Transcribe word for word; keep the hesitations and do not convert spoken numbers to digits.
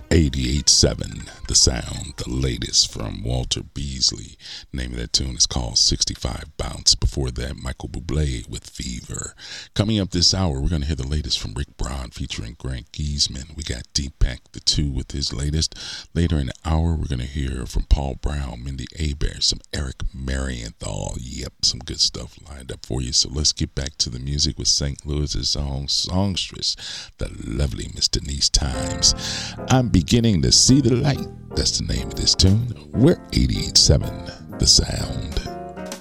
eighty-eight seven, The Sound, the latest from Walter Beasley. Name of that tune is called sixty-five Bounce. Before that, Michael Bublé with Fever. Coming up this hour, we're going to hear the latest from Rick Braun featuring Grant Giesman. We got Deepak the Two with his latest. Later in the hour, we're going to hear from Paul Brown, Mindy Abair, some Eric Marienthal. Yep, some good stuff lined up for you. So let's get back to the music with Saint Louis's own songstress, the lovely Miss Denise Times. I'm beginning to see the light. That's the name of this tune. We're eighty-eight seven, The Sound.